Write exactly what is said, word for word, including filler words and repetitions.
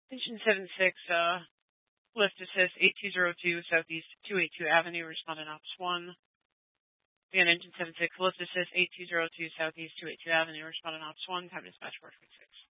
Engine seven six, uh, lift assist eight two zero two Southeast two eighty-two Avenue, respondent ops one. Again, engine seven six, lift assist eight two zero two Southeast two eighty-two Avenue, respondent ops one, time dispatch four twenty-six.